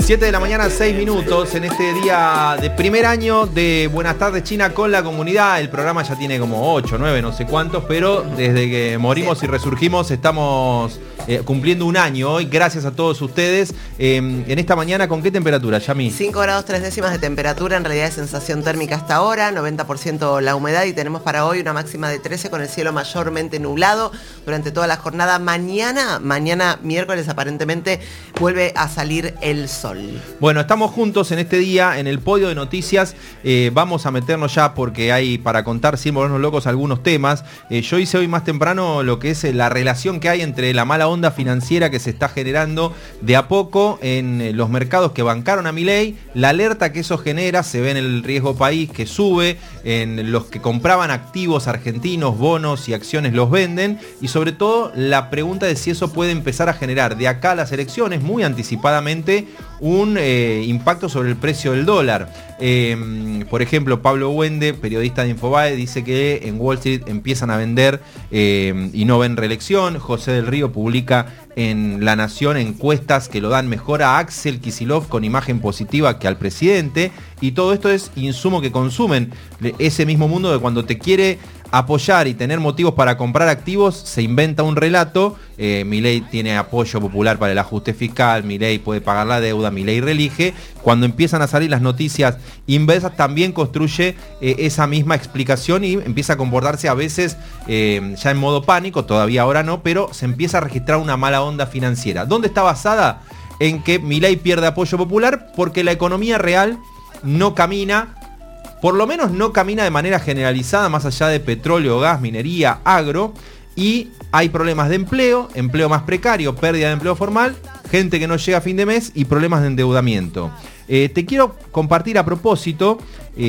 7 de la mañana, 6 minutos, en este día de primer año de Buenas Tardes China con la comunidad. El programa ya tiene como 8, 9, no sé cuántos, pero desde que morimos y resurgimos estamos cumpliendo un año hoy. Gracias a todos ustedes. En esta mañana, ¿con qué temperatura, Yami? 5 grados 3 décimas de temperatura, en realidad de sensación térmica hasta ahora, 90% la humedad, y tenemos para hoy una máxima de 13 con el cielo mayormente nublado durante toda la jornada. Mañana miércoles aparentemente vuelve a salir el sol. Bueno, estamos juntos en este día en el podio de noticias. Vamos a meternos ya porque hay para contar sin volvernos locos algunos temas. Yo hice hoy más temprano lo que es la relación que hay entre la mala onda financiera que se está generando de a poco en los mercados que bancaron a Milei, la alerta que eso genera, se ve en el riesgo país que sube, en los que compraban activos argentinos, bonos y acciones los venden, y sobre todo la pregunta de si eso puede empezar a generar de acá a las elecciones muy anticipadamente un impacto sobre el precio del dólar. Por ejemplo, Pablo Wende, periodista de Infobae, dice que en Wall Street empiezan a vender y no ven reelección. José del Río publica en La Nación encuestas que lo dan mejor a Axel Kicillof con imagen positiva que al presidente, y todo esto es insumo que consumen ese mismo mundo de cuando te quiere apoyar y tener motivos para comprar activos, se inventa un relato. Milei tiene apoyo popular para el ajuste fiscal, Milei puede pagar la deuda, Milei reelige. Cuando empiezan a salir las noticias inversas, también construye esa misma explicación y empieza a comportarse a veces ya en modo pánico, todavía ahora no, pero se empieza a registrar una mala onda financiera. ¿Dónde está basada? En que Milei pierde apoyo popular porque la economía real no camina. Por lo menos no camina de manera generalizada, más allá de petróleo, gas, minería, agro, y hay problemas de empleo más precario, pérdida de empleo formal, gente que no llega a fin de mes y problemas de endeudamiento. Te quiero compartir a propósito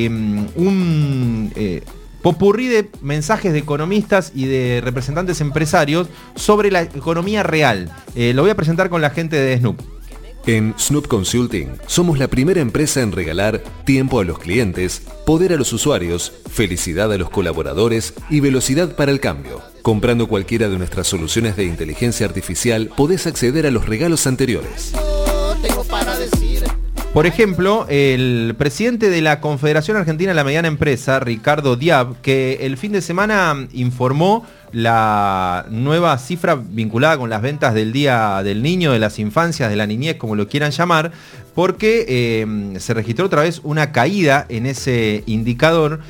un popurrí de mensajes de economistas y de representantes empresarios sobre la economía real. Lo voy a presentar con la gente de Snoop. En Snoop Consulting somos la primera empresa en regalar tiempo a los clientes, poder a los usuarios, felicidad a los colaboradores y velocidad para el cambio. Comprando cualquiera de nuestras soluciones de inteligencia artificial, podés acceder a los regalos anteriores. Por ejemplo, el presidente de la Confederación Argentina de la Mediana Empresa, Ricardo Diab, que el fin de semana informó la nueva cifra vinculada con las ventas del Día del Niño, de las infancias, de la niñez, como lo quieran llamar, porque se registró otra vez una caída en ese indicador,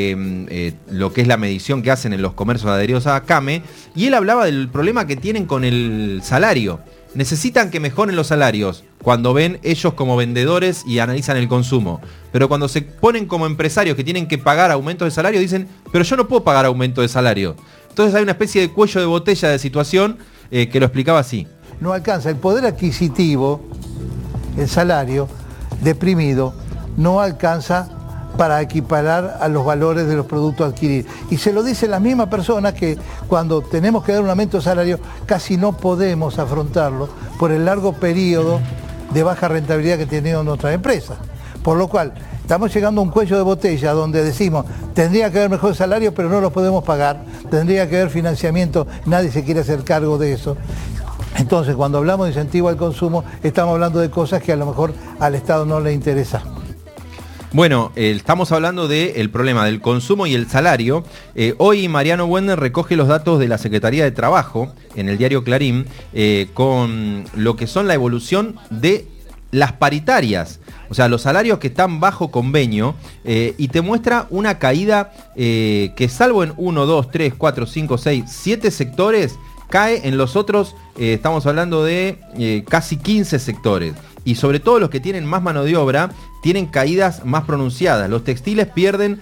lo que es la medición que hacen en los comercios adheridos a CAME, y él hablaba del problema que tienen con el salario. Necesitan que mejoren los salarios cuando ven ellos como vendedores y analizan el consumo. Pero cuando se ponen como empresarios que tienen que pagar aumento de salario, dicen, pero yo no puedo pagar aumento de salario. Entonces hay una especie de cuello de botella de situación que lo explicaba así. No alcanza el poder adquisitivo, el salario deprimido, no alcanza para equiparar a los valores de los productos a adquirir. Y se lo dicen las mismas personas que cuando tenemos que dar un aumento de salario casi no podemos afrontarlo por el largo periodo de baja rentabilidad que tienen nuestras empresas. Por lo cual, estamos llegando a un cuello de botella donde decimos, tendría que haber mejor salario, pero no lo podemos pagar, tendría que haber financiamiento, nadie se quiere hacer cargo de eso. Entonces, cuando hablamos de incentivo al consumo, estamos hablando de cosas que a lo mejor al Estado no le interesa. Bueno, estamos hablando del problema del consumo y el salario. Hoy Mariano Wender recoge los datos de la Secretaría de Trabajo en el diario Clarín con lo que son la evolución de las paritarias, o sea, los salarios que están bajo convenio, y te muestra una caída que salvo en 1, 2, 3, 4, 5, 6, 7 sectores, cae en los otros, estamos hablando de casi 15 sectores. Y sobre todo los que tienen más mano de obra tienen caídas más pronunciadas. Los textiles pierden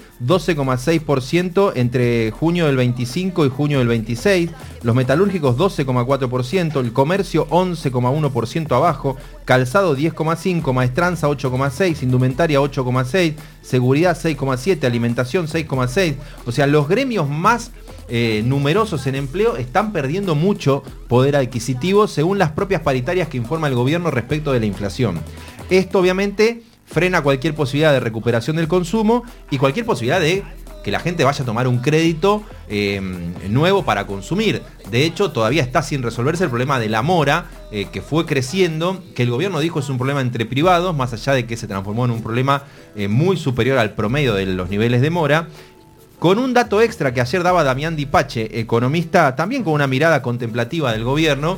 12,6% entre junio del 25 y junio del 26, los metalúrgicos 12,4%, el comercio 11,1% abajo, calzado 10,5%, maestranza 8,6%, indumentaria 8,6%, seguridad 6,7%, alimentación 6,6%. O sea, los gremios más numerosos en empleo están perdiendo mucho poder adquisitivo según las propias paritarias que informa el gobierno respecto de la inflación. Esto obviamente frena cualquier posibilidad de recuperación del consumo y cualquier posibilidad de que la gente vaya a tomar un crédito nuevo para consumir. De hecho, todavía está sin resolverse el problema de la mora, que fue creciendo, que el gobierno dijo es un problema entre privados, más allá de que se transformó en un problema muy superior al promedio de los niveles de mora, con un dato extra que ayer daba Damián Di Pace, economista también con una mirada contemplativa del gobierno,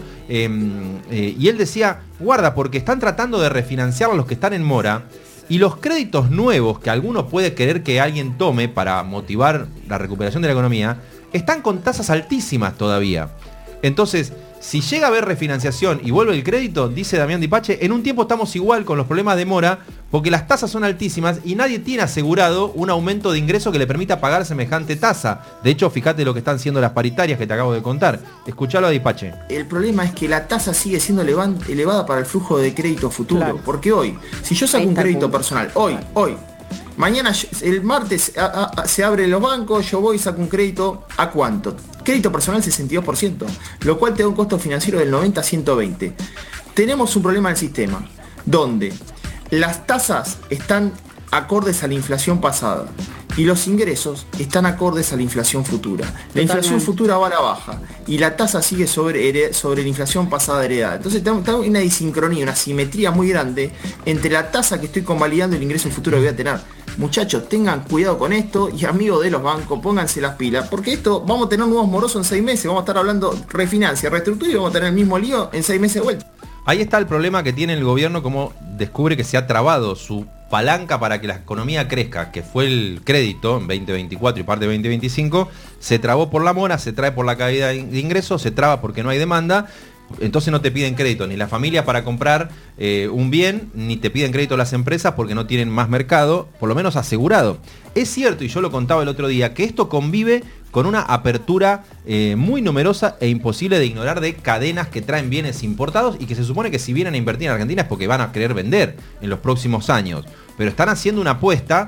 y él decía, guarda, porque están tratando de refinanciar a los que están en mora, y los créditos nuevos que alguno puede querer que alguien tome para motivar la recuperación de la economía, están con tasas altísimas todavía. Entonces, si llega a haber refinanciación y vuelve el crédito, dice Damián Di Pace, en un tiempo estamos igual con los problemas de mora, porque las tasas son altísimas y nadie tiene asegurado un aumento de ingreso que le permita pagar semejante tasa. De hecho, fíjate lo que están siendo las paritarias que te acabo de contar. Escuchalo a Di Pace. El problema es que la tasa sigue siendo elevada para el flujo de crédito futuro. Claro. Porque hoy, si yo saco un crédito personal, hoy, mañana, el martes se abren los bancos, yo voy y saco un crédito, ¿a cuánto? Crédito personal 62%, lo cual te da un costo financiero del 90 a 120. Tenemos un problema en el sistema, donde las tasas están acordes a la inflación pasada y los ingresos están acordes a la inflación futura. La inflación futura va a la baja y la tasa sigue sobre la inflación pasada heredada. Entonces tenemos una disincronía, una asimetría muy grande entre la tasa que estoy convalidando y el ingreso futuro que voy a tener. Muchachos, tengan cuidado con esto y amigos de los bancos, pónganse las pilas, porque esto, vamos a tener nuevos morosos en 6 meses, vamos a estar hablando refinancia, reestructura y vamos a tener el mismo lío en 6 meses de vuelta. Ahí está el problema que tiene el gobierno, como descubre que se ha trabado su palanca para que la economía crezca, que fue el crédito en 2024 y parte de 2025, se trabó por la mora, se trae por la caída de ingresos, se traba porque no hay demanda. Entonces no te piden crédito ni las familias para comprar un bien, ni te piden crédito las empresas porque no tienen más mercado, por lo menos asegurado. Es cierto, y yo lo contaba el otro día, que esto convive con una apertura muy numerosa e imposible de ignorar de cadenas que traen bienes importados y que se supone que si vienen a invertir en Argentina es porque van a querer vender en los próximos años. Pero están haciendo una apuesta,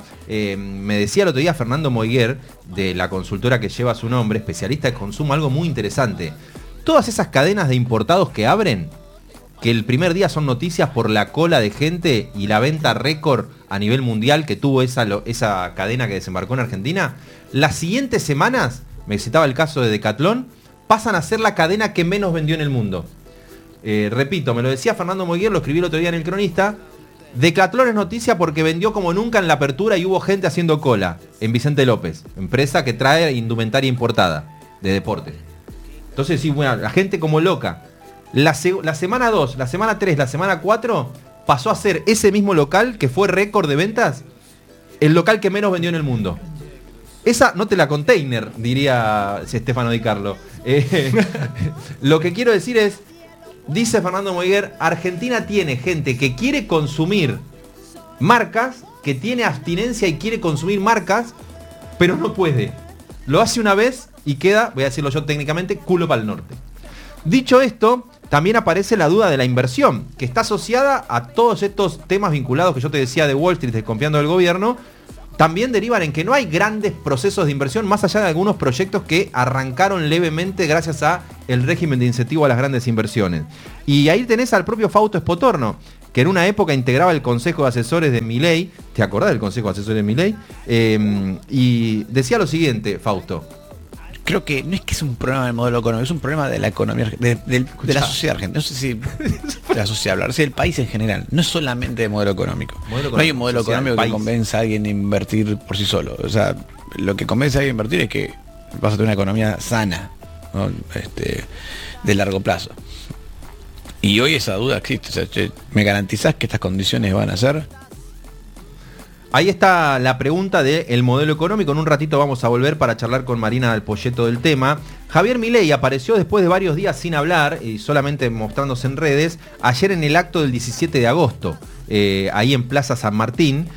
me decía el otro día Fernando Moiguer, de la consultora que lleva su nombre, especialista de consumo, algo muy interesante. Todas esas cadenas de importados que abren, que el primer día son noticias por la cola de gente y la venta récord a nivel mundial que tuvo esa cadena que desembarcó en Argentina, las siguientes semanas, me citaba el caso de Decathlon, pasan a ser la cadena que menos vendió en el mundo. Repito, me lo decía Fernando Moiguer, lo escribí el otro día en El Cronista. Decathlon es noticia porque vendió como nunca en la apertura y hubo gente haciendo cola en Vicente López, empresa que trae indumentaria importada de deporte. Entonces sí, bueno, la gente como loca. La semana 2, la semana 3, la semana 4 pasó a ser ese mismo local que fue récord de ventas, el local que menos vendió en el mundo. Esa no te la container, diría Stefano Di Carlo. Lo que quiero decir es, dice Fernando Moiguer, Argentina tiene gente que quiere consumir marcas, que tiene abstinencia y quiere consumir marcas, pero no puede. Lo hace una vez y queda, voy a decirlo yo técnicamente, culo para el norte. Dicho esto, también aparece la duda de la inversión, que está asociada a todos estos temas vinculados que yo te decía de Wall Street, desconfiando del gobierno. También derivan en que no hay grandes procesos de inversión, más allá de algunos proyectos que arrancaron levemente gracias a el régimen de incentivo a las grandes inversiones. Y ahí tenés al propio Fausto Espotorno, que en una época integraba el Consejo de Asesores de Milei. ¿Te acordás del Consejo de Asesores de Milei? Y decía lo siguiente, Fausto. Creo que no es que es un problema del modelo económico, es un problema de la economía, de la sociedad argentina. No sé si de la sociedad hablar, del país en general, no es solamente de modelo económico. No hay un modelo económico que convenza a alguien a invertir por sí solo. O sea, lo que convence a alguien a invertir es que vas a tener una economía sana, ¿no? De largo plazo. Y hoy esa duda existe. O sea, ¿me garantizás que estas condiciones van a ser? Ahí está la pregunta del modelo económico. En un ratito vamos a volver para charlar con Marina del Poyeto del tema. Javier Milei apareció después de varios días sin hablar y solamente mostrándose en redes, ayer en el acto del 17 de agosto, ahí en Plaza San Martín,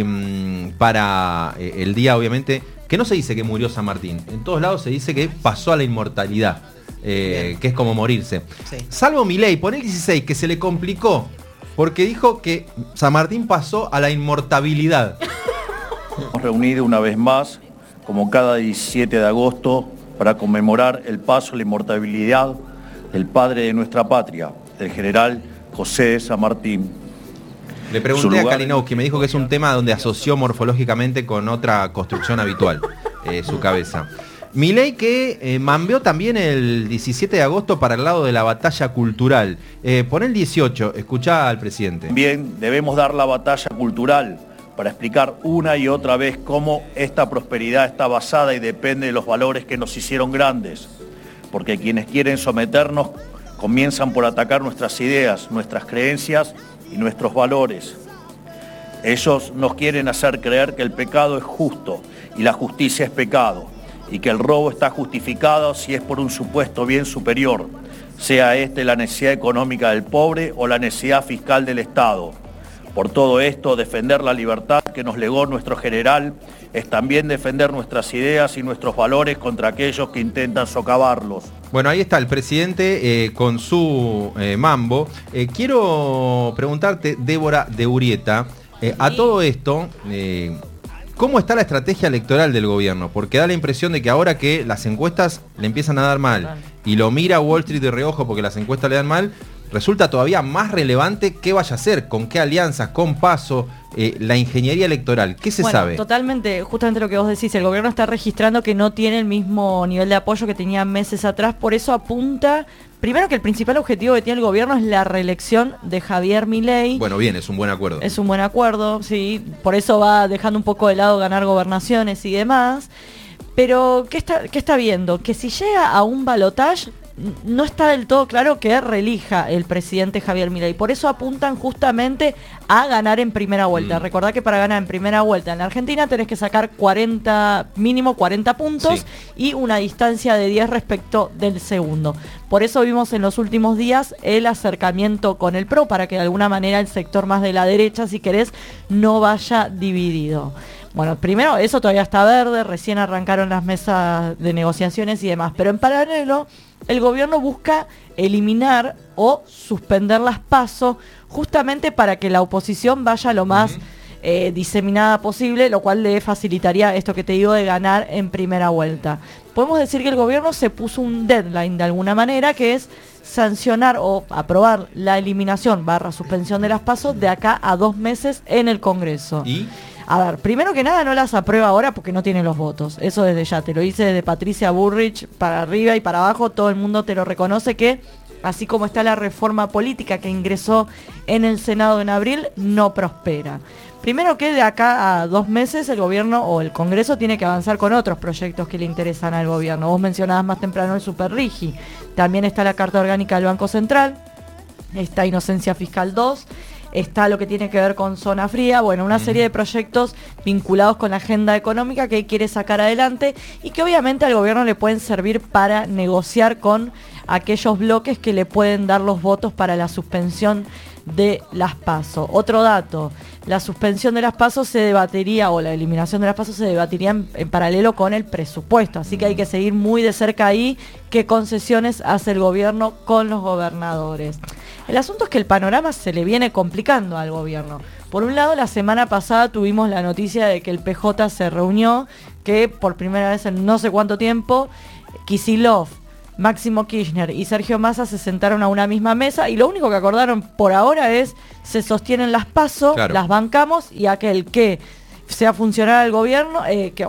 para el día, obviamente, que no se dice que murió San Martín. En todos lados se dice que pasó a la inmortalidad, que es como morirse. Sí. Salvo Milei, pone el 16, que se le complicó, porque dijo que San Martín pasó a la inmortabilidad. Hemos reunido una vez más, como cada 17 de agosto, para conmemorar el paso a la inmortabilidad del padre de nuestra patria, el general José de San Martín. Le pregunté a Kalinowski, me dijo que es un tema donde asoció morfológicamente con otra construcción habitual, su cabeza. Milei que mambeó también el 17 de agosto para el lado de la batalla cultural. Pon el 18, escuchá al presidente. Bien, debemos dar la batalla cultural para explicar una y otra vez cómo esta prosperidad está basada y depende de los valores que nos hicieron grandes. Porque quienes quieren someternos comienzan por atacar nuestras ideas, nuestras creencias y nuestros valores. Ellos nos quieren hacer creer que el pecado es justo y la justicia es pecado, y que el robo está justificado si es por un supuesto bien superior, sea este la necesidad económica del pobre o la necesidad fiscal del Estado. Por todo esto, defender la libertad que nos legó nuestro general es también defender nuestras ideas y nuestros valores contra aquellos que intentan socavarlos. Bueno, ahí está el presidente con su mambo. Quiero preguntarte, Débora de Urrieta, a todo esto, ¿cómo está la estrategia electoral del gobierno? Porque da la impresión de que ahora que las encuestas le empiezan a dar mal y lo mira Wall Street de reojo porque las encuestas le dan mal, resulta todavía más relevante qué vaya a hacer, con qué alianzas, con Paso, la ingeniería electoral. ¿Qué se sabe? Totalmente, justamente lo que vos decís, el gobierno está registrando que no tiene el mismo nivel de apoyo que tenía meses atrás, por eso apunta, primero que el principal objetivo que tiene el gobierno es la reelección de Javier Milei. Bueno, bien, es un buen acuerdo. Es un buen acuerdo, sí, por eso va dejando un poco de lado ganar gobernaciones y demás. Pero, ¿qué está viendo? Que si llega a un balotaje, no está del todo claro que reelija el presidente Javier Milei. Por eso apuntan justamente a ganar en primera vuelta. Recordá que para ganar en primera vuelta en la Argentina tenés que sacar mínimo 40 puntos y una distancia de 10 respecto del segundo. Por eso vimos en los últimos días el acercamiento con el PRO, para que de alguna manera el sector más de la derecha, si querés, no vaya dividido. Bueno, primero, eso todavía está verde, recién arrancaron las mesas de negociaciones y demás, pero en paralelo, el gobierno busca eliminar o suspender las PASO justamente para que la oposición vaya lo más diseminada posible, lo cual le facilitaría esto que te digo de ganar en primera vuelta. Podemos decir que el gobierno se puso un deadline de alguna manera, que es sancionar o aprobar la eliminación / suspensión de las PASO de acá a 2 meses en el Congreso. ¿Y? A ver, primero que nada no las aprueba ahora porque no tiene los votos. Eso desde ya, te lo hice desde Patricia Bullrich para arriba y para abajo, todo el mundo te lo reconoce que, así como está la reforma política que ingresó en el Senado en abril, no prospera. Primero que de acá a 2 meses el gobierno o el Congreso tiene que avanzar con otros proyectos que le interesan al gobierno. Vos mencionabas más temprano el Superrigi. También está la Carta Orgánica del Banco Central, está Inocencia Fiscal 2, está lo que tiene que ver con Zona Fría, bueno, una serie de proyectos vinculados con la agenda económica que quiere sacar adelante y que obviamente al gobierno le pueden servir para negociar con aquellos bloques que le pueden dar los votos para la suspensión de las PASO. Otro dato, la suspensión de las PASO se debatiría, o la eliminación de las PASO se debatiría en paralelo con el presupuesto, así que hay que seguir muy de cerca ahí qué concesiones hace el gobierno con los gobernadores. El asunto es que el panorama se le viene complicando al gobierno. Por un lado, la semana pasada tuvimos la noticia de que el PJ se reunió, que por primera vez en no sé cuánto tiempo, Kicillof, Máximo Kirchner y Sergio Massa se sentaron a una misma mesa y lo único que acordaron por ahora es se sostienen las PASO, las bancamos y aquel que sea funcional al gobierno,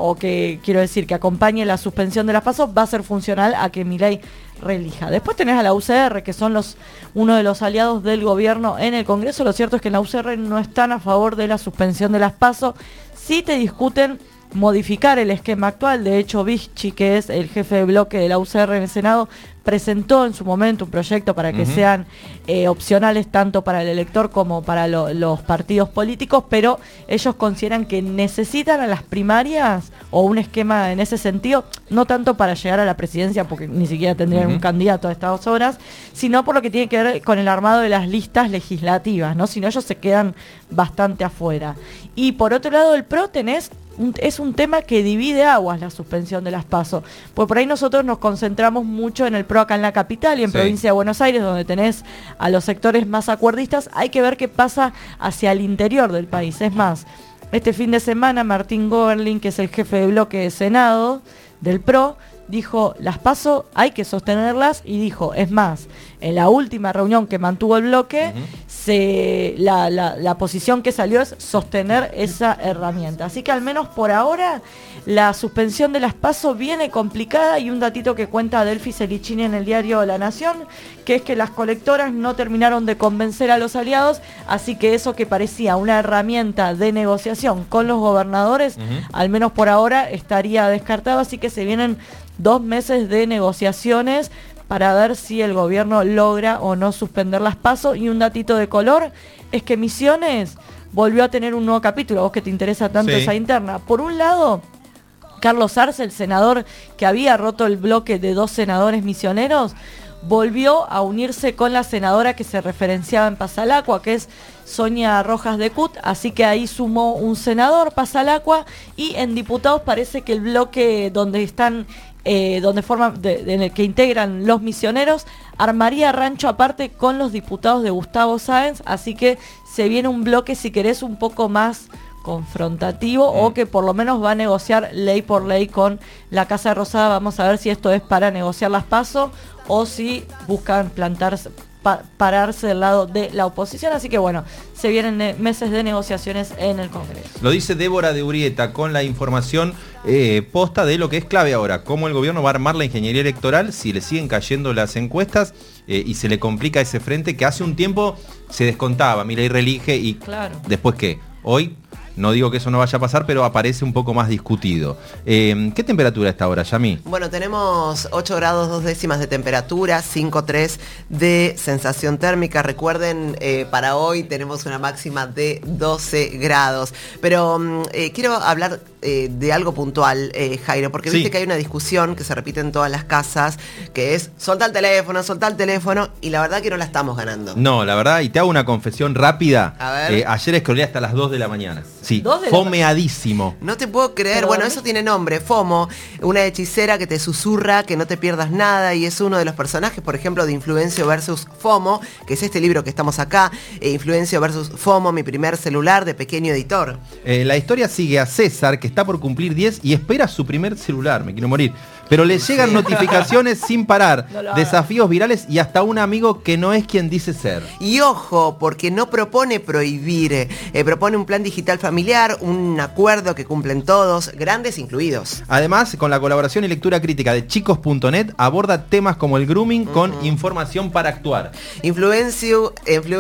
que acompañe la suspensión de las PASO, va a ser funcional a que Milei reelija. Después tenés a la UCR, que son uno de los aliados del gobierno en el Congreso. Lo cierto es que en la UCR no están a favor de la suspensión de las PASO. Sí te discuten modificar el esquema actual. De hecho, Vichy, que es el jefe de bloque de la UCR en el Senado, presentó en su momento un proyecto para que sean opcionales tanto para el elector como para los partidos políticos, pero ellos consideran que necesitan a las primarias o un esquema en ese sentido, no tanto para llegar a la presidencia, porque ni siquiera tendrían un candidato a estas horas, sino por lo que tiene que ver con el armado de las listas legislativas, ¿no? Si no, ellos se quedan bastante afuera. Y por otro lado, el PRO es un tema que divide aguas, la suspensión de las PASO. Pues por ahí nosotros nos concentramos mucho en el PRO acá en la capital y en provincia de Buenos Aires, donde tenés a los sectores más acuerdistas. Hay que ver qué pasa hacia el interior del país. Es más, este fin de semana Martín Goberlin, que es el jefe de bloque de Senado del PRO, dijo, las PASO hay que sostenerlas, y dijo, es más, en la última reunión que mantuvo el bloque, la posición que salió es sostener esa herramienta. Así que al menos por ahora la suspensión de las PASO viene complicada, y un datito que cuenta Delphi Celicini en el diario La Nación, que es que las colectoras no terminaron de convencer a los aliados, así que eso que parecía una herramienta de negociación con los gobernadores, al menos por ahora estaría descartado, así que se vienen 2 meses de negociaciones para ver si el gobierno logra o no suspender las PASO. Y un datito de color es que Misiones volvió a tener un nuevo capítulo, a vos que te interesa tanto esa interna. Por un lado, Carlos Arce, el senador que había roto el bloque de 2 senadores misioneros, volvió a unirse con la senadora que se referenciaba en Pasalacua, que es Sonia Rojas de Cut, así que ahí sumó un senador Pasalacua, y en diputados parece que el bloque donde están donde forman, en el que integran los misioneros, armaría rancho aparte con los diputados de Gustavo Sáenz, así que se viene un bloque, si querés, un poco más confrontativo, o que por lo menos va a negociar ley por ley con la Casa Rosada. Vamos a ver si esto es para negociar las PASO o si buscan pararse del lado de la oposición. Así que bueno, se vienen meses de negociaciones en el Congreso. Lo dice Débora de Urieta con la información posta de lo que es clave ahora, cómo el gobierno va a armar la ingeniería electoral si le siguen cayendo las encuestas y se le complica ese frente que hace un tiempo se descontaba, Milei reelige y después qué, hoy no digo que eso no vaya a pasar, pero aparece un poco más discutido. ¿Qué temperatura está ahora, Yami? Bueno, tenemos 8 grados 2 décimas de temperatura, 5,3 de sensación térmica. Recuerden, para hoy tenemos una máxima de 12 grados. Pero quiero hablar de algo puntual, Jairo, porque viste que hay una discusión que se repite en todas las casas, que es soltá el teléfono, y la verdad que no la estamos ganando. No, la verdad, y te hago una confesión rápida. A ver. Ayer scrollé hasta las 2 de la mañana. Sí, fomeadísimo. No te puedo creer. Bueno, eso tiene nombre, FOMO, una hechicera que te susurra que no te pierdas nada, y es uno de los personajes, por ejemplo, de Influencio versus FOMO, que es este libro que estamos acá, Influencio versus FOMO, mi primer celular, de Pequeño Editor. La historia sigue a César, que está por cumplir 10 y espera su primer celular, me quiero morir. Pero le llegan notificaciones sin parar, desafíos virales y hasta un amigo que no es quien dice ser. Y ojo, porque no propone prohibir, propone un plan digital familiar, un acuerdo que cumplen todos, grandes incluidos. Además, con la colaboración y lectura crítica de chicos.net, aborda temas como el grooming con información para actuar. Influencio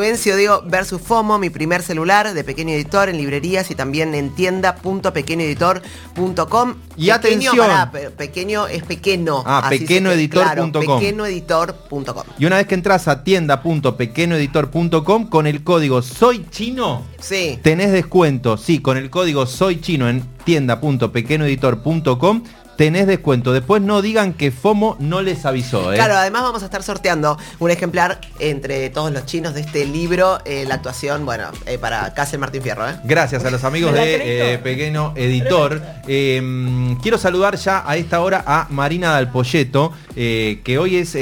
versus FOMO, mi primer celular, de Pequeño Editor, en librerías y también en tienda.pequeñoeditor.com. Y atención. Pequeño es pequeño. pequeñoeditor.com. Claro, pequeñoeditor.com. Y una vez que entras a tienda.pequeñoeditor.com con el código Soy Chino, tenés descuento. Sí, con el código Soy Chino en tienda.pequeñoeditor.com tenés descuento. Después no digan que FOMO no les avisó. Claro, además vamos a estar sorteando un ejemplar entre todos los chinos de este libro, la actuación, para Casa Martín Fierro. Gracias a los amigos de Pequeño Editor. Quiero saludar ya a esta hora a Marina Dalpolleto, que hoy es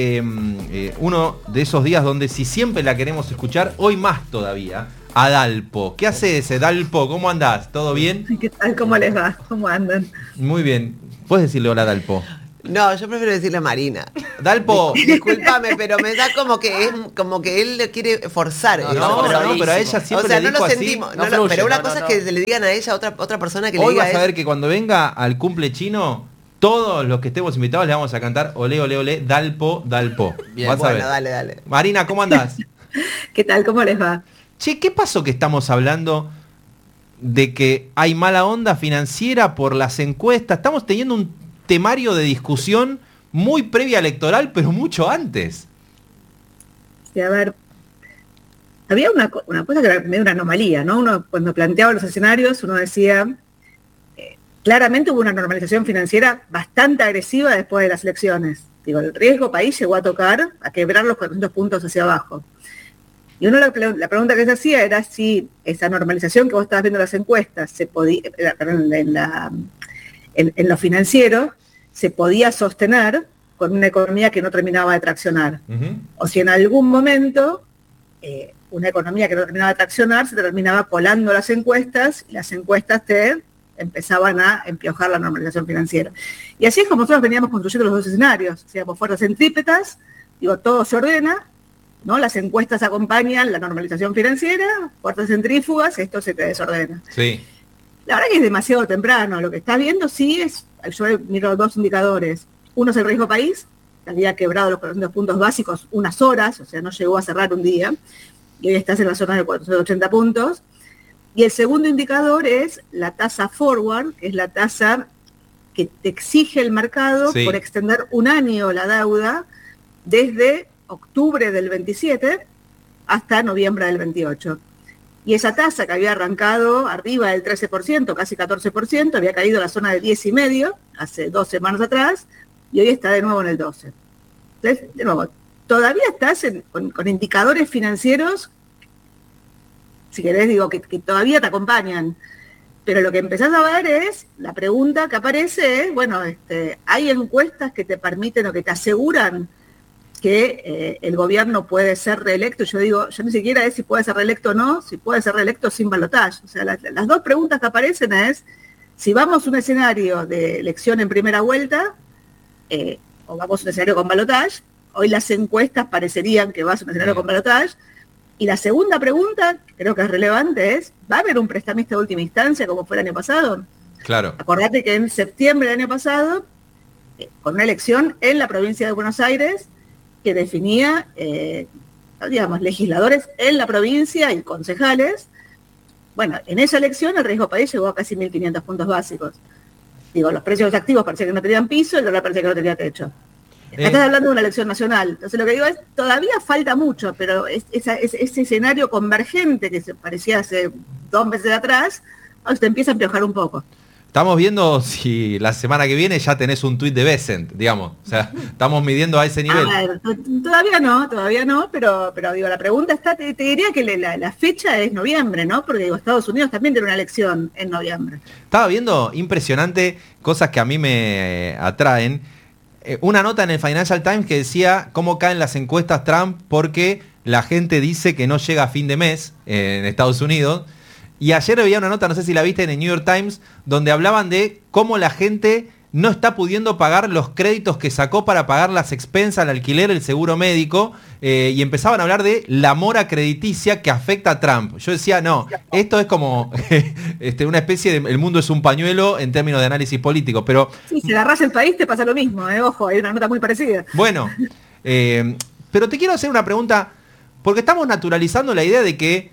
uno de esos días donde si siempre la queremos escuchar, hoy más todavía, a Dalpo. ¿Qué haces, Dalpo? ¿Cómo andás? ¿Todo bien? ¿Qué tal? ¿Cómo les va? ¿Cómo andan? Muy bien. ¿Puedes decirle hola, Dalpo? No, yo prefiero decirle Marina. Dalpo. Discúlpame, pero me da como que él le quiere forzar. No, pero a ella siempre le dijo así. Pero una cosa es que le digan a ella, otra persona que hoy le diga. Hoy vas a ver que cuando venga al cumple chino, todos los que estemos invitados le vamos a cantar olé, olé, olé, Dalpo, Dalpo. Bien, vas a ver. Dale. Marina, ¿cómo andás? ¿Qué tal? ¿Cómo les va? Che, ¿qué pasó que estamos hablando de que hay mala onda financiera por las encuestas? Estamos teniendo un temario de discusión muy previa electoral, pero mucho antes. Sí, a ver, había una cosa que era medio una anomalía, ¿no? Uno cuando planteaba los escenarios, uno decía, claramente hubo una normalización financiera bastante agresiva después de las elecciones. Digo, el riesgo país llegó a quebrar los 400 puntos hacia abajo. Y uno la pregunta que se hacía era si esa normalización que vos estabas viendo en las encuestas se podía, en lo financiero, se podía sostener con una economía que no terminaba de traccionar. O si en algún momento una economía que no terminaba de traccionar se terminaba colando las encuestas, y las encuestas te empezaban a empiojar la normalización financiera. Y así es como nosotros veníamos construyendo los dos escenarios. Hacíamos fuerzas centrípetas, todo se ordena, ¿no? Las encuestas acompañan la normalización financiera, fuerzas centrífugas, esto se te desordena. Sí. La verdad que es demasiado temprano. Lo que estás viendo sí es, yo miro dos indicadores. Uno es el riesgo país, que había quebrado los 400 puntos básicos unas horas, o sea, no llegó a cerrar un día, y hoy estás en la zona de 480 puntos. Y el segundo indicador es la tasa forward, que es la tasa que te exige el mercado por extender un año la deuda desde octubre del 27 hasta noviembre del 28. Y esa tasa que había arrancado arriba del 13%, casi 14%, había caído a la zona de 10,5 hace 2 semanas atrás, y hoy está de nuevo en el 12. Entonces, de nuevo, todavía estás con indicadores financieros, si querés digo, que todavía te acompañan. Pero lo que empezás a ver es, la pregunta que aparece es, bueno, hay encuestas que te permiten o que te aseguran que el gobierno puede ser reelecto. Yo digo, yo ni siquiera es si puede ser reelecto o no, si puede ser reelecto sin balotaje. O sea, las dos preguntas que aparecen es, si vamos a un escenario de elección en primera vuelta, o vamos a un escenario con balotaje, hoy las encuestas parecerían que vas a un escenario con balotaje. Y la segunda pregunta, que creo que es relevante, es, ¿va a haber un prestamista de última instancia como fue el año pasado? Claro. Acordate que en septiembre del año pasado, con una elección en la provincia de Buenos Aires, que definía, digamos, legisladores en la provincia y concejales, bueno, en esa elección el riesgo país llegó a casi 1.500 puntos básicos. Digo, los precios activos parecía que no tenían piso, el dólar parecía que no tenía techo. Estás hablando de una elección nacional. Entonces lo que digo es, todavía falta mucho, pero ese escenario convergente que se parecía hace 2 meses atrás, te empieza a empeorar un poco. Estamos viendo si la semana que viene ya tenés un tuit de Bessent, digamos. O sea, estamos midiendo a ese nivel. A ver, todavía no, pero digo, la pregunta está, te diría que la fecha es noviembre, ¿no? Porque digo, Estados Unidos también tiene una elección en noviembre. Estaba viendo, impresionante, cosas que a mí me atraen. Una nota en el Financial Times que decía cómo caen las encuestas Trump porque la gente dice que no llega a fin de mes en Estados Unidos. Y ayer había una nota, no sé si la viste, en el New York Times, donde hablaban de cómo la gente no está pudiendo pagar los créditos que sacó para pagar las expensas, el alquiler, el seguro médico, y empezaban a hablar de la mora crediticia que afecta a Trump. Yo decía, no, esto es como una especie de, el mundo es un pañuelo en términos de análisis político, pero... Sí, si agarrás el país te pasa lo mismo, ojo, hay una nota muy parecida. Bueno, pero te quiero hacer una pregunta, porque estamos naturalizando la idea de que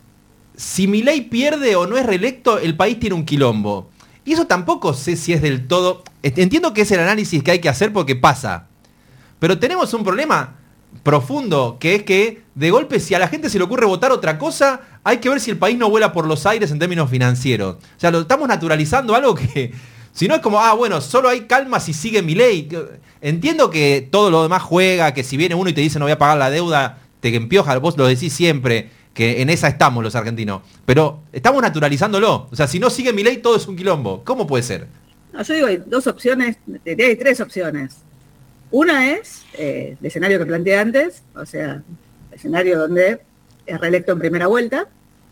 si Milei pierde o no es reelecto, el país tiene un quilombo. Y eso tampoco sé si es del todo... Entiendo que es el análisis que hay que hacer porque pasa. Pero tenemos un problema profundo, que es que de golpe si a la gente se le ocurre votar otra cosa, hay que ver si el país no vuela por los aires en términos financieros. O sea, lo estamos naturalizando algo que... Si no es como, bueno, solo hay calma si sigue Milei. Entiendo que todo lo demás juega, que si viene uno y te dice no voy a pagar la deuda, te empioja, vos lo decís siempre, que en esa estamos los argentinos. Pero estamos naturalizándolo. O sea, si no sigue Milei, todo es un quilombo. ¿Cómo puede ser? No, yo digo, hay 2 opciones, hay 3 opciones. Una es el escenario que planteé antes, o sea, el escenario donde es reelecto en primera vuelta.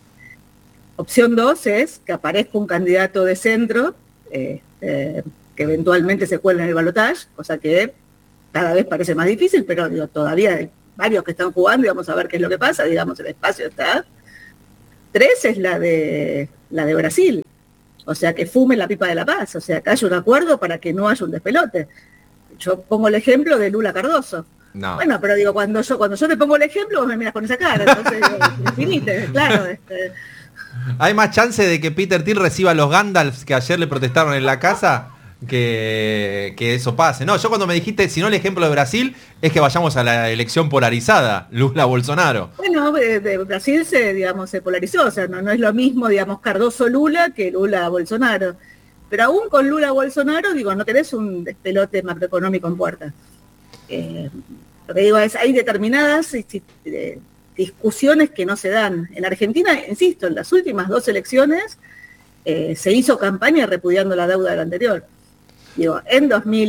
Opción 2 es que aparezca un candidato de centro que eventualmente se cuele en el balotaje, cosa que cada vez parece más difícil, pero digo, todavía hay varios que están jugando y vamos a ver qué es lo que pasa, digamos, el espacio está. 3 es la de Brasil, o sea, que fume la pipa de la paz, o sea, que haya un acuerdo para que no haya un despelote. Yo pongo el ejemplo de Lula Cardoso. No. Bueno, pero digo, cuando yo te pongo el ejemplo, vos me miras con esa cara, entonces definite, claro. ¿Hay más chance de que Peter Thiel reciba los Gandalfs que ayer le protestaron en la casa? Que eso pase. No, yo cuando me dijiste, si no el ejemplo de Brasil, es que vayamos a la elección polarizada, Lula-Bolsonaro. Bueno, de Brasil se polarizó, o sea, no es lo mismo, digamos, Cardoso-Lula que Lula-Bolsonaro. Pero aún con Lula-Bolsonaro, digo, no tenés un despelote macroeconómico en puerta. Lo que digo es, hay determinadas discusiones que no se dan. En Argentina, insisto, en las últimas 2 elecciones se hizo campaña repudiando la deuda del anterior. Digo, en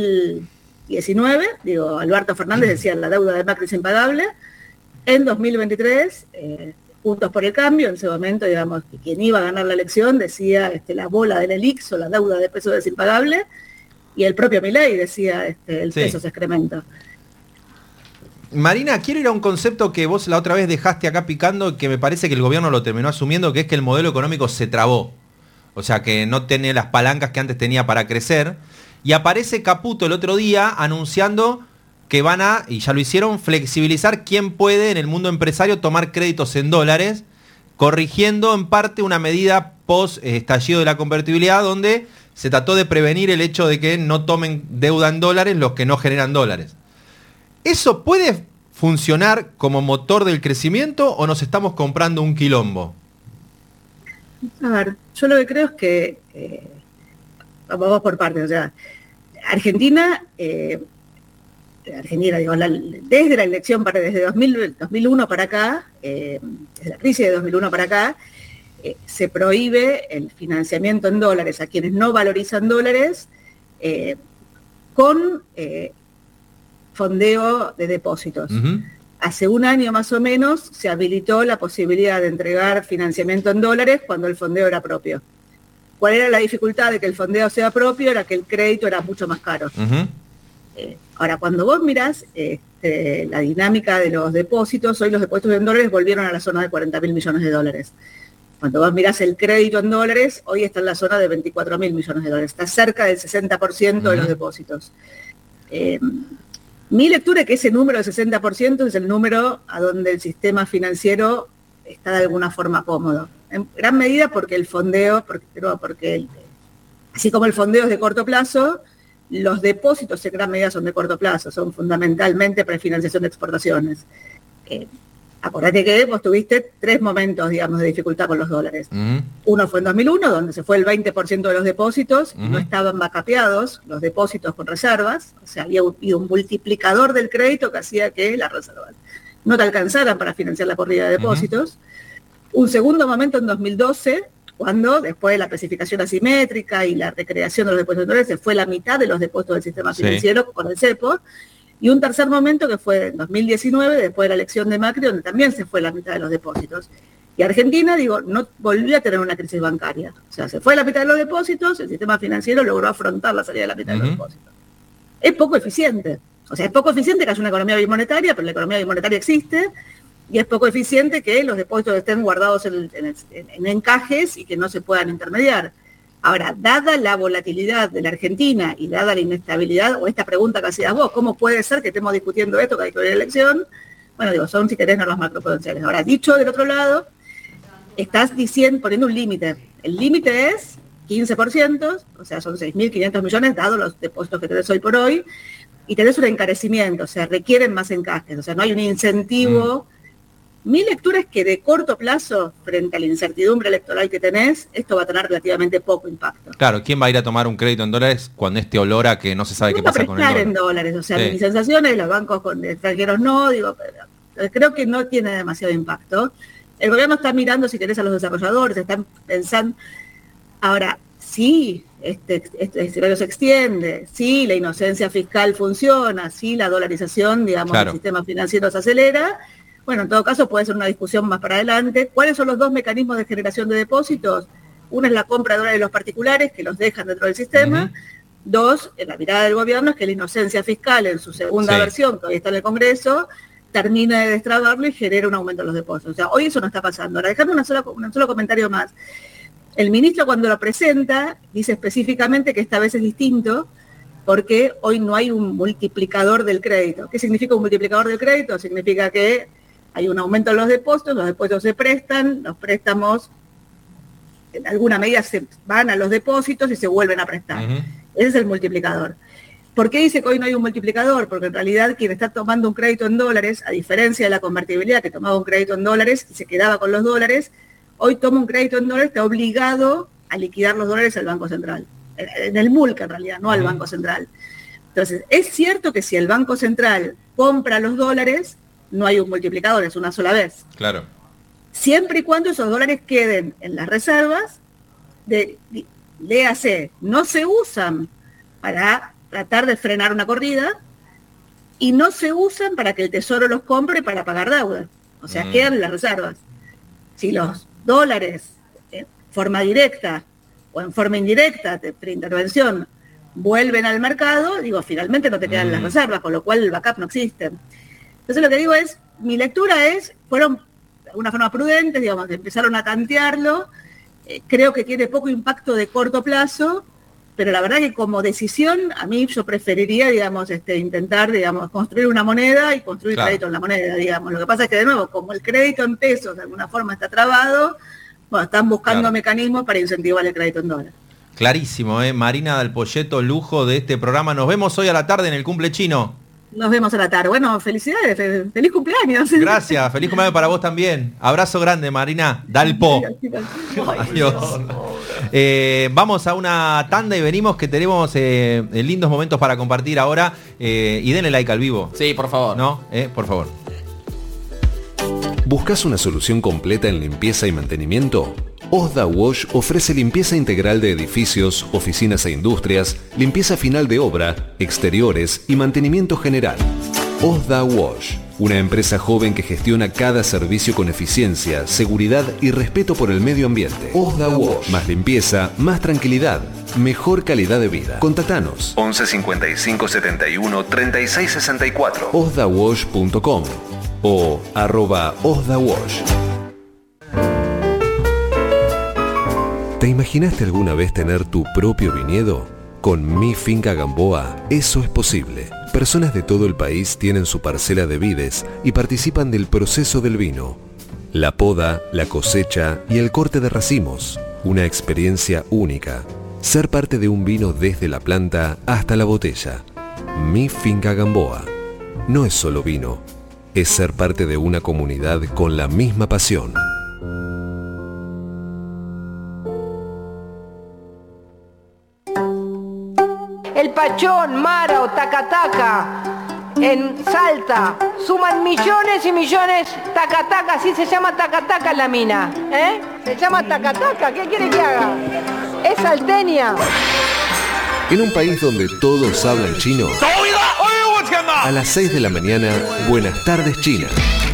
2019, Alberto Fernández decía la deuda de Macri es impagable. En 2023, Juntos por el Cambio, en ese momento, digamos, que quien iba a ganar la elección decía la bola del ELIX o la deuda de pesos es impagable, y el propio Milei decía el peso es excremento. Marina, quiero ir a un concepto que vos la otra vez dejaste acá picando y que me parece que el gobierno lo terminó asumiendo, que es que el modelo económico se trabó. O sea, que no tiene las palancas que antes tenía para crecer. Y aparece Caputo el otro día anunciando que van a, y ya lo hicieron, flexibilizar quién puede en el mundo empresario tomar créditos en dólares, corrigiendo en parte una medida post estallido de la convertibilidad donde se trató de prevenir el hecho de que no tomen deuda en dólares los que no generan dólares. ¿Eso puede funcionar como motor del crecimiento o nos estamos comprando un quilombo? A ver, yo lo que creo es que, vamos por partes, o sea, Argentina, digo, desde la elección, desde 2001 para acá, desde la crisis de 2001 para acá, se prohíbe el financiamiento en dólares a quienes no valorizan dólares con fondeo de depósitos. Uh-huh. Hace un año más o menos se habilitó la posibilidad de entregar financiamiento en dólares cuando el fondeo era propio. ¿Cuál era la dificultad de que el fondeo sea propio? Era que el crédito era mucho más caro. Uh-huh. Ahora, cuando vos mirás la dinámica de los depósitos, hoy los depósitos en dólares volvieron a la zona de 40.000 millones de dólares. Cuando vos mirás el crédito en dólares, hoy está en la zona de 24.000 millones de dólares. Está cerca del 60% de los depósitos. Mi lectura es que ese número del 60% es el número a donde el sistema financiero está de alguna forma cómodo. En gran medida porque el fondeo, así como el fondeo es de corto plazo, los depósitos en gran medida son de corto plazo, son fundamentalmente para financiación de exportaciones. Acordate que vos tuviste 3 momentos, digamos, de dificultad con los dólares. Uh-huh. Uno fue en 2001, donde se fue el 20% de los depósitos, uh-huh, y no estaban backupeados los depósitos con reservas, o sea, había un multiplicador del crédito que hacía que las reservas no te alcanzaran para financiar la corrida de depósitos. Uh-huh. Un segundo momento en 2012, cuando después de la especificación asimétrica y la recreación de los depósitos en dólares, se fue la mitad de los depósitos del sistema financiero con el cepo. Y un tercer momento que fue en 2019, después de la elección de Macri, donde también se fue la mitad de los depósitos. Y Argentina, no volvió a tener una crisis bancaria. O sea, se fue la mitad de los depósitos, el sistema financiero logró afrontar la salida de la mitad de los depósitos. Es poco eficiente. O sea, es poco eficiente que haya una economía bimonetaria, pero la economía bimonetaria existe, y es poco eficiente que los depósitos estén guardados en encajes y que no se puedan intermediar. Ahora, dada la volatilidad de la Argentina y dada la inestabilidad, o esta pregunta que hacías vos, ¿cómo puede ser que estemos discutiendo esto, que hay que ver la elección? Bueno, son, si querés, normas macroprudenciales. Ahora, dicho del otro lado, estás poniendo un límite. El límite es 15%, o sea, son 6.500 millones, dados los depósitos que tenés hoy por hoy, y tenés un encarecimiento, o sea, requieren más encajes, o sea, no hay un incentivo. Mi lectura es que de corto plazo, frente a la incertidumbre electoral que tenés, esto va a tener relativamente poco impacto. Claro, ¿quién va a ir a tomar un crédito en dólares cuando este olor a que no se sabe qué pasa con el dólar? En dólares, o sea, mis sensaciones, los bancos con extranjeros no, pero creo que no tiene demasiado impacto. El gobierno está mirando, si querés, a los desarrolladores, están pensando. Ahora, sí, este escenario se extiende, sí, la inocencia fiscal funciona, sí, la dolarización, digamos, del sistema financiero se acelera. Bueno, en todo caso puede ser una discusión más para adelante. ¿Cuáles son los 2 mecanismos de generación de depósitos? Uno es la compra de dólares de los particulares, que los dejan dentro del sistema. Uh-huh. 2, en la mirada del gobierno, es que la inocencia fiscal, en su segunda versión, que hoy está en el Congreso, termina de destrabarlo y genera un aumento de los depósitos. O sea, hoy eso no está pasando. Ahora, dejame un solo comentario más. El ministro, cuando lo presenta, dice específicamente que esta vez es distinto, porque hoy no hay un multiplicador del crédito. ¿Qué significa un multiplicador del crédito? Significa que hay un aumento en los depósitos se prestan, los préstamos en alguna medida se van a los depósitos y se vuelven a prestar. Uh-huh. Ese es el multiplicador. ¿Por qué dice que hoy no hay un multiplicador? Porque en realidad quien está tomando un crédito en dólares, a diferencia de la convertibilidad que tomaba un crédito en dólares y se quedaba con los dólares, hoy toma un crédito en dólares, está obligado a liquidar los dólares al Banco Central. En el MULC en realidad, no al Banco Central. Entonces, es cierto que si el Banco Central compra los dólares, no hay un multiplicador, es una sola vez. Claro. Siempre y cuando esos dólares queden en las reservas, léase, no se usan para tratar de frenar una corrida y no se usan para que el Tesoro los compre para pagar deuda. O sea, quedan en las reservas. Si los dólares en forma directa o en forma indirecta de intervención vuelven al mercado, finalmente no te quedan en las reservas, con lo cual el backup no existe. Entonces lo que digo es, mi lectura es, fueron de alguna forma prudentes, digamos, empezaron a tantearlo, creo que tiene poco impacto de corto plazo, pero la verdad que como decisión, a mí yo preferiría, digamos, intentar, digamos, construir una moneda y construir crédito en la moneda, digamos. Lo que pasa es que, de nuevo, como el crédito en pesos de alguna forma está trabado, bueno, están buscando mecanismos para incentivar el crédito en dólares. Clarísimo, Marina Dal Poyetto, lujo de este programa. Nos vemos hoy a la tarde en el cumple chino. Nos vemos a la tarde. Bueno, felicidades, feliz cumpleaños. Gracias, feliz cumpleaños para vos también. Abrazo grande, Marina Dalpo. Adiós. Vamos a una tanda y venimos, que tenemos lindos momentos para compartir ahora. Y denle like al vivo. Sí, por favor. ¿No? Por favor. ¿Buscas una solución completa en limpieza y mantenimiento? Osda Wash ofrece limpieza integral de edificios, oficinas e industrias, limpieza final de obra, exteriores y mantenimiento general. Osda Wash, una empresa joven que gestiona cada servicio con eficiencia, seguridad y respeto por el medio ambiente. Osda Wash, más limpieza, más tranquilidad, mejor calidad de vida. Contactanos 11 55 71 36 64, osdawash.com o @osdawash. ¿Te imaginaste alguna vez tener tu propio viñedo? Con Mi Finca Gamboa, eso es posible. Personas de todo el país tienen su parcela de vides y participan del proceso del vino. La poda, la cosecha y el corte de racimos. Una experiencia única. Ser parte de un vino desde la planta hasta la botella. Mi Finca Gamboa. No es solo vino, es ser parte de una comunidad con la misma pasión. El Pachón, Mara o Tacataca en Salta suman millones y millones. Tacataca, así se llama Tacataca en la mina, se llama Tacataca. ¿Qué quiere que haga? Es salteña. En un país donde todos hablan chino, a las 6 de la mañana, Buenas tardes China.